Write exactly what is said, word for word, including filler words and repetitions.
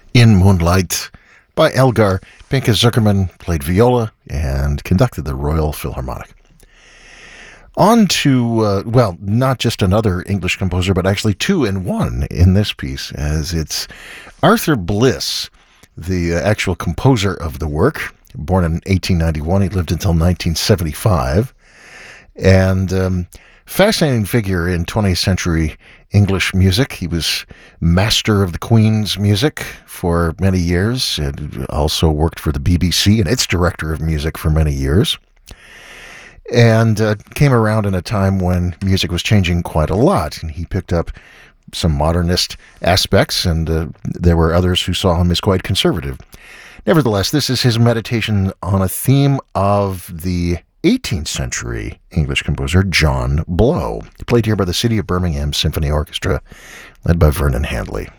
In Moonlight by Elgar. Pinchas Zukerman played viola and conducted the Royal Philharmonic. On to, uh, well, not just another English composer, but actually two in one in this piece, as it's Arthur Bliss, the uh, actual composer of the work. Born in eighteen ninety-one, he lived until nineteen seventy-five. And um, fascinating figure in twentieth century English music. He was master of the Queen's music for many years, and also worked for the B B C and its director of music for many years. And uh, came around in a time when music was changing quite a lot, and he picked up some modernist aspects, and uh, there were others who saw him as quite conservative. Nevertheless, this is his meditation on a theme of the eighteenth century English composer John Blow, played here by the City of Birmingham Symphony Orchestra, led by Vernon Handley.